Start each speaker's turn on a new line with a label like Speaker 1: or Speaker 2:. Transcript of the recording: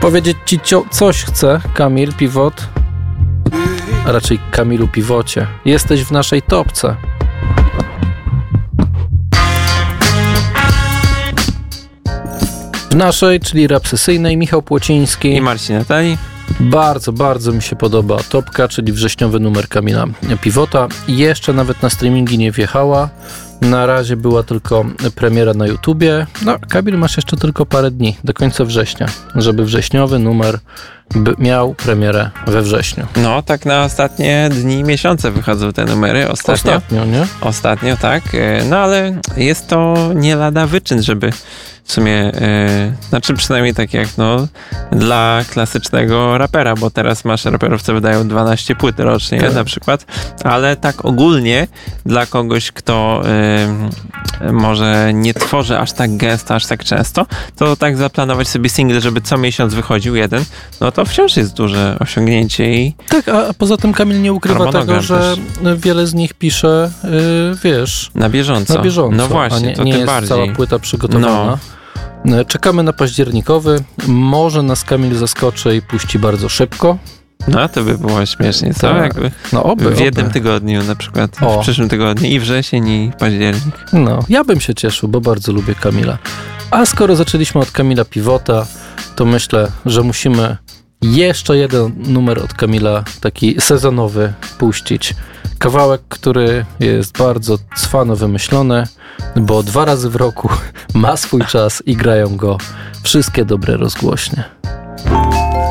Speaker 1: Powiedzieć ci coś chce, Kamil Piwot, a raczej Kamilu Piwocie. Jesteś w naszej topce. W naszej, czyli rapsesyjnej, Michał Płociński
Speaker 2: i Marcin Natali.
Speaker 1: Bardzo, bardzo mi się podoba topka, czyli wrześniowy numer Kamila Piwota. Jeszcze nawet na streamingi nie wjechała. Na razie była tylko premiera na YouTubie. No, Kamil, masz jeszcze tylko parę dni do końca września, żeby wrześniowy numer miał premierę we wrześniu.
Speaker 2: No, tak na ostatnie dni i miesiące wychodzą te numery.
Speaker 1: Ostatnio, nie?
Speaker 2: Ostatnio, tak. No, ale jest to nie lada wyczyn, żeby w sumie, znaczy przynajmniej tak jak dla klasycznego rapera, bo teraz masz raperów, co wydają 12 płyt rocznie, na przykład, ale tak ogólnie dla kogoś, kto może nie tworzy aż tak gęsto, aż tak często, to tak zaplanować sobie single, żeby co miesiąc wychodził jeden, no to wciąż jest duże osiągnięcie i...
Speaker 1: Tak, a poza tym Kamil nie ukrywa tego, że wiele z nich pisze,
Speaker 2: na bieżąco. No właśnie,
Speaker 1: to nie jest
Speaker 2: bardziej.
Speaker 1: Cała płyta przygotowana. No. Czekamy na październikowy. Może nas Kamil zaskoczy i puści bardzo szybko.
Speaker 2: No, to by było śmiesznie, co?
Speaker 1: Tak.
Speaker 2: Jakby
Speaker 1: oby.
Speaker 2: W jednym tygodniu na przykład, w przyszłym tygodniu i wrzesień, i październik.
Speaker 1: No, ja bym się cieszył, bo bardzo lubię Kamila. A skoro zaczęliśmy od Kamila Piwota, to myślę, że musimy jeszcze jeden numer od Kamila, taki sezonowy, puścić. Kawałek, który jest bardzo cwano wymyślony, bo 2 razy w roku ma swój czas i grają go wszystkie dobre rozgłośnie.